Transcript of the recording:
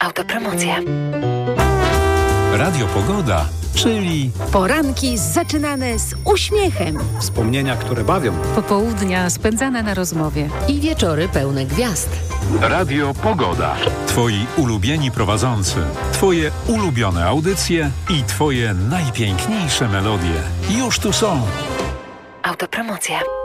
Autopromocja. Radio Pogoda, czyli poranki zaczynane z uśmiechem. Wspomnienia, które bawią. Popołudnia spędzane na rozmowie. I wieczory pełne gwiazd. Radio Pogoda. Twoi ulubieni prowadzący, twoje ulubione audycje i twoje najpiękniejsze melodie. Już tu są. Autopromocja.